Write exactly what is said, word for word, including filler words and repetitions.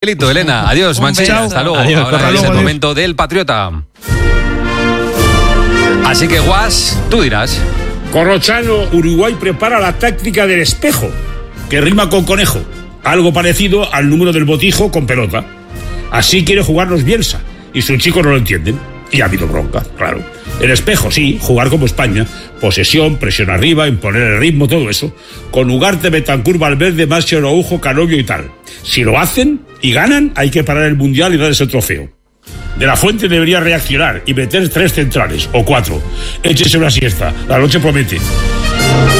papelito, Elena. Adiós, Manchester. Hasta luego. Adiós, Ahora hasta es luego, el adiós. momento del Patriota. Así que, Guas, tú dirás. Corrochano, Uruguay prepara la táctica del espejo, que rima con conejo. Algo parecido al número del botijo con pelota. Así quiere jugarnos Bielsa, y sus chicos no lo entienden. Y ha habido bronca, claro. El espejo, sí, jugar como España. Posesión, presión arriba, imponer el ritmo, todo eso. Con Ugarte, Betancur, Valverde, Masio, Araujo, Canovio y tal. Si lo hacen y ganan, hay que parar el Mundial y darles el trofeo. De la Fuente debería reaccionar y meter tres centrales, o cuatro. Échese una siesta, la noche promete.